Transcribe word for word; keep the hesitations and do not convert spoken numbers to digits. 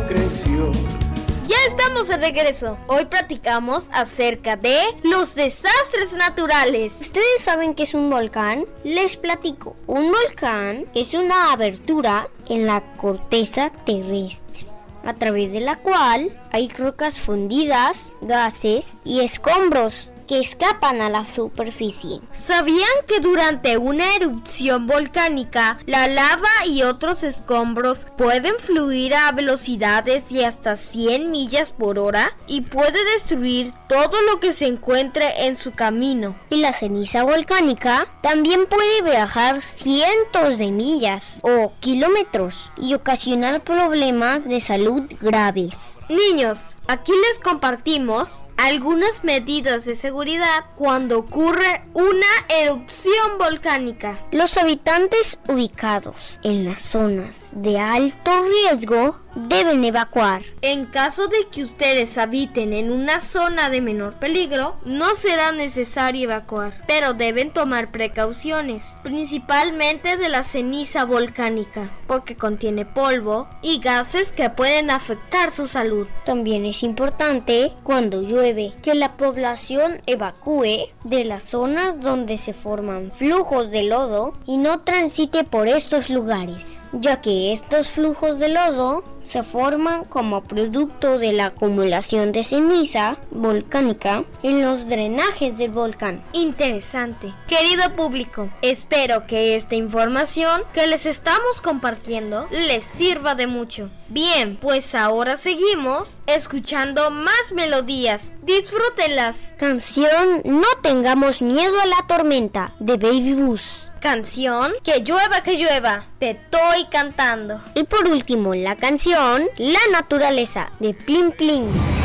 creció. Ya estamos de regreso. Hoy platicamos acerca de los desastres naturales. ¿Ustedes saben qué es un volcán? Les platico. Un volcán es una abertura en la corteza terrestre, a través de la cual hay rocas fundidas, gases y escombros que escapan a la superficie. ¿Sabían que durante una erupción volcánica la lava y otros escombros pueden fluir a velocidades de hasta cien millas por hora y puede destruir todo lo que se encuentre en su camino? Y la ceniza volcánica también puede viajar cientos de millas o kilómetros y ocasionar problemas de salud graves. Niños, aquí les compartimos algunas medidas de seguridad cuando ocurre una erupción volcánica. Los habitantes ubicados en las zonas de alto riesgo deben evacuar. En caso de que ustedes habiten en una zona de menor peligro, no será necesario evacuar, pero deben tomar precauciones, principalmente de la ceniza volcánica, porque contiene polvo y gases que pueden afectar su salud. También es importante, cuando llueve, que la población evacúe de las zonas donde se forman flujos de lodo y no transite por estos lugares, ya que estos flujos de lodo se forman como producto de la acumulación de ceniza volcánica en los drenajes del volcán. Interesante. Querido público, espero que esta información que les estamos compartiendo les sirva de mucho. Bien, pues ahora seguimos escuchando más melodías. Disfrútenlas. Canción No tengamos miedo a la tormenta, de Baby Bus. Canción Que llueva, que llueva, te estoy cantando. Y por último, la canción La naturaleza, de Plin Plin.